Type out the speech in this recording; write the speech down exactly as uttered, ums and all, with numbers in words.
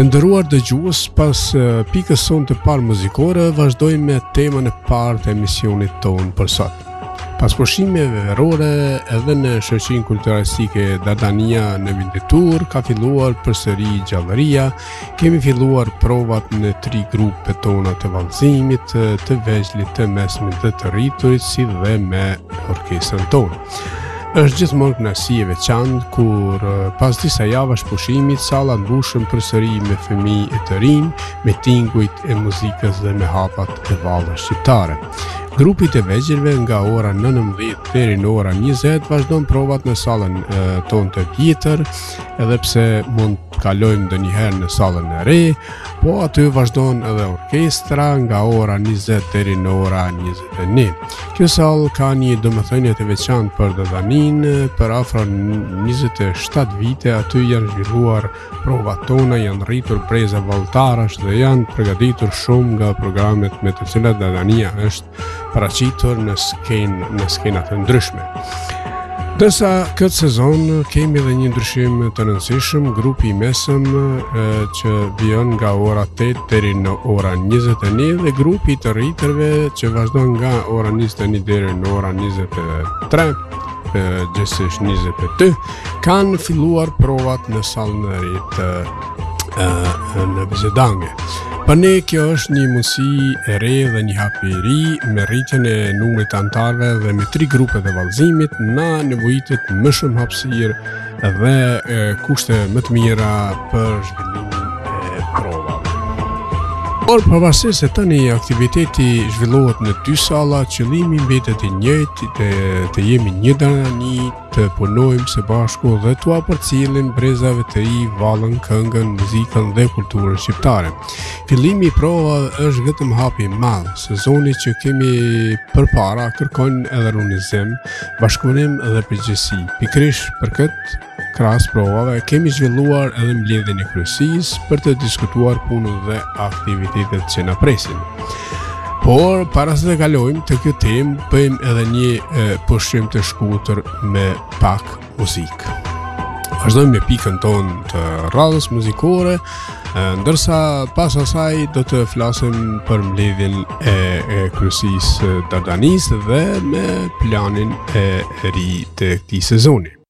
Të nderuar dëgjues, pas uh, pikës sonë të parë muzikore, vazhdojmë me temën e parë të emisionit tonë për sot. Pas pushimeve verore edhe në shoqërinë kulturalistike Dardania në Vinditur, ka filluar përsëri gjallëria. Kemi filluar provat në tri grupe tona të vallëzimit, të vegjëlit, të mesmit dhe të rriturit, si dhe me orkestrën tonë. Është gjithmonë kënaqësi e veçantë kur pas disa javash pushimit salla mbushën përsëri me fëmijë të rinj, me tingujt e muzikës dhe me hapat e vallës shqiptare. Grupi të vegjëlve nga ora nëntëmbëdhjetë deri në ora njëzet vazhdon provat në sallën e, tonë të vjetër, edhe pse mund të kalojmë ndonjëherë në sallën e re, po aty vazhdon edhe orkestra nga ora njëzet deri në ora njëzet e një. Kjo sallë ka një domethënie të veçantë për Dardaninë, për afro njëzet e shtatë vite aty janë zhvilluar provat tona, janë rritur breza vallëtarash dhe janë përgatitur shumë nga programet me të cilat Dardania është paraqitur në skenë në skena të ndryshme. Dërsa këtë sezon kemi edhe një ndryshim të rëndësishëm, grupi i mesëm e, që vjen nga ora tetë deri në ora njëzet e një dhe grupi të rritërve që vazhdon nga ora njëzet e një deri në ora njëzet e tre, e, gjithsesi njëzet e dy, kanë filluar provat në sallën e re të e, në Bizedange. Për ne kjo është një mundësi e re dhe një hap i ri me rritjen e numrit të anëtarëve dhe me tri grupe të vallëzimit na nevojitet më shumë hapësirë dhe e, kushte më të mira për zhvillimin e provave. Por pavarësisht se tani aktiviteti zhvillohet në dy salla, qëllimi mbetet i njëjtë, të, të jemi një Dardani, të punojmë së bashku dhe të përcjellim brezave të ri vallën, këngën, muzikën dhe kulturën shqiptare. Fillimi i provave është vetëm hapi i madh. Sezoni që kemi përpara kërkon edhe rrunizim, bashkëpunim dhe përgjegjësi. Pikërisht për këtë krahas provave kemi zhvilluar edhe mbledhjen e kryesisë për të diskutuar punën dhe aktivitetet që na presin. Por para se të kalojmë të kjo temë, bëjmë edhe një e, pushim të shkurtër me pak muzikë. Vazhdojmë me pikën tonë të radhës muzikore, e, ndërsa pas asaj do të flasim për mbledhjen e, e kryesisë Dardanisë dhe me planin e ri të këtij sezoni.